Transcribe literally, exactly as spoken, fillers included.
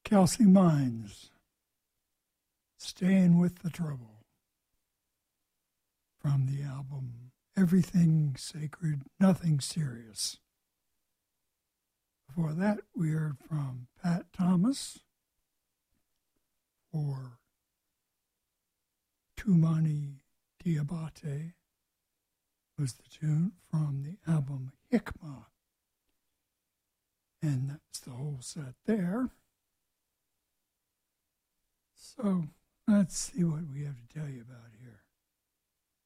Kelsey Mines, Staying with the Trouble, from the album Everything Sacred, Nothing Serious. Before that, we heard from Pat Thomas for Tumani Diabate, was the tune from the album Hikmah. And that's the whole set there. So let's see what we have to tell you about here.